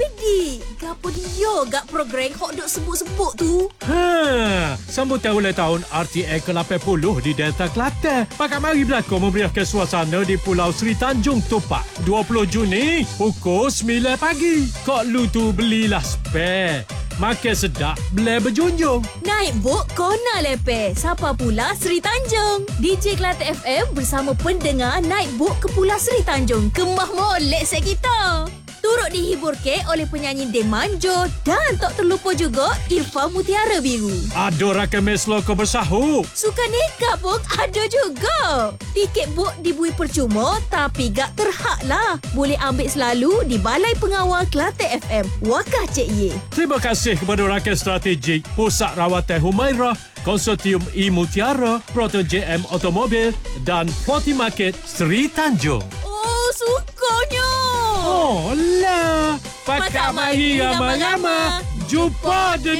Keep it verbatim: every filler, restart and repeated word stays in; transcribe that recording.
Pedi, gapo dia gak program hok duk sebut-sebut tu? Ha, sambutan ulang tahun R T A ke lapan puluh di Delta Kelantan. Pakat mari berlakon memberikan suasana di Pulau Seri Tanjung Topak. dua puluh Juni, pukul sembilan pagi. Kok lu tu belilah spare. Makan sedap, boleh berjunjung. Naik bot kona lepe. Siapa pula Seri Tanjung? D J Kelantan F M bersama pendengar naik bot ke Pulau Seri Tanjung. Kemah molek set kita. Turut dihibur ke oleh penyanyi Dem Manjo dan tak terlupa juga Ilfa Mutiara Biru. Ada rakan mes loko bersahur. Suka nikah pun ada juga. Tiket bot dibui percuma tapi gak terhak lah. Boleh ambil selalu di Balai Pengawal Kelantan F M. Wakah Cik Ye. Terima kasih kepada rakan strategik Pusat Rawatan Humairah, Konsortium E Mutiara, Proton J M Automobil dan Forty Market Seri Tanjung. Oh, sukanya. Oh lah, pakat mari ramai-ramai. Jumpa dengan